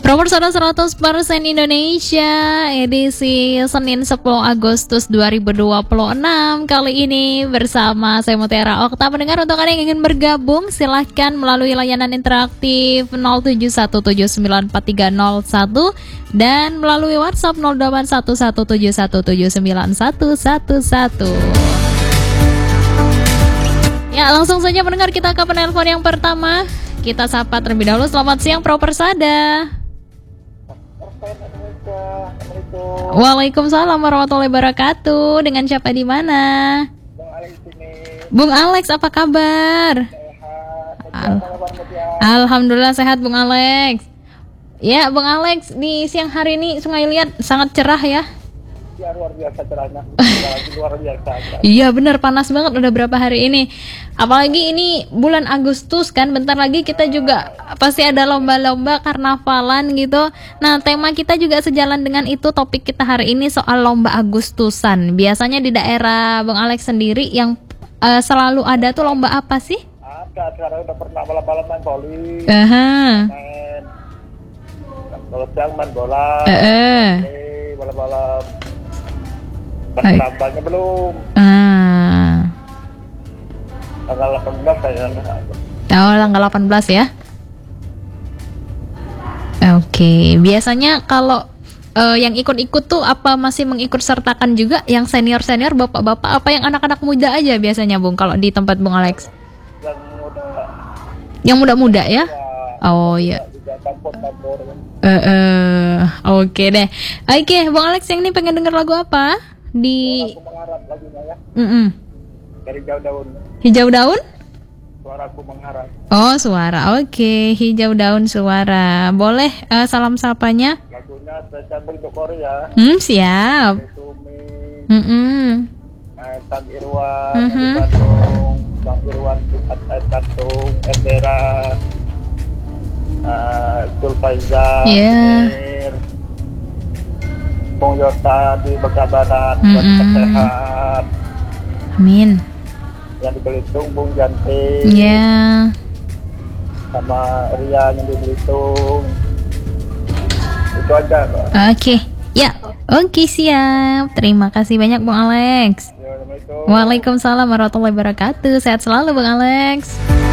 Promorsada 100% Indonesia edisi Senin 10 Agustus 2026. Kali ini bersama saya Mutiara Okta. Pendengar, untuk Anda yang ingin bergabung silahkan melalui layanan interaktif 0717943001 dan melalui WhatsApp 081171791111. Ya, langsung saja pendengar, kita ke penelpon yang pertama. Kita sapa terlebih dahulu. Selamat siang Propersada. Waalaikumsalam warahmatullahi wabarakatuh. Dengan siapa di mana? Bung Alex, apa kabar? Alhamdulillah sehat Bung Alex. Ya Bung Alex, di siang hari ini Sungai Liat sangat cerah ya. Ya, luar biasa cerahnya. Luar biasa. Iya benar, panas banget udah berapa hari ini. Apalagi ini bulan Agustus kan, bentar lagi kita juga pasti ada lomba-lomba karnavalan gitu. Nah, tema kita juga sejalan dengan itu, topik kita hari ini soal lomba Agustusan. Biasanya di daerah Bang Alex sendiri yang selalu ada tuh lomba apa sih? Ada, sekarang udah pernah balap-balap main voli. Main bola. Balap-balap. Tambahnya belum. Tanggal 18 kayaknya. Oh, tanggal 18 ya. Oke, biasanya kalau yang ikut-ikut tuh apa masih mengikut sertakan juga yang senior-senior, bapak-bapak, apa yang anak-anak muda aja biasanya Bung kalau di tempat Bung Alex? Yang muda. Yang muda-muda ya? Oh iya. Campur-campur. Oke deh. Oke, Bung Alex yang ini pengen denger lagu apa? Suaraku mengharap lagunya ya. Dari Hijau Daun. Hijau Daun? Suaraku mengharap. Oh, suara. Oke, Hijau Daun suara. Boleh salam sapanya? Lagunya spesial untuk Korea. Siap. Sumi. Tan Irwan di Mhm. Bandung. Bang Irwan di Bandung. Endera. Zulfaiza. Yeah. Bung Yota di Bekabanan. Buat sehat. Amin. Yang di Belitung Bung Janti. Ya. Sama Ria yang di Belitung. Itu aja, Pak. Oke. Ya. Oke, siap. Terima kasih banyak Bung Alex. Assalamualaikum. Waalaikumsalam warahmatullahi wabarakatuh. Sehat selalu Bung Alex.